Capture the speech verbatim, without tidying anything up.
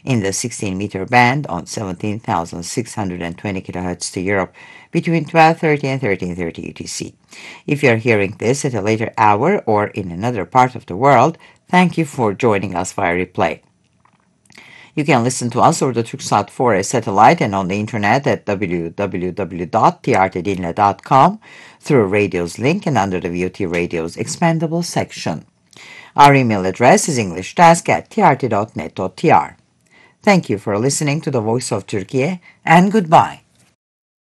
in the sixteen meter band on seventeen thousand six hundred twenty kilohertz to Europe between twelve thirty and thirteen thirty U T C. If you are hearing this at a later hour or in another part of the world, thank you for joining us via replay. You can listen to us over the Turksat four A satellite and on the internet at w w w dot t r t dinle dot com through Radio's link and under the V O T Radio's expandable section. Our email address is englishdesk at t r t dot net dot t r. Thank you for listening to the Voice of Turkey and goodbye.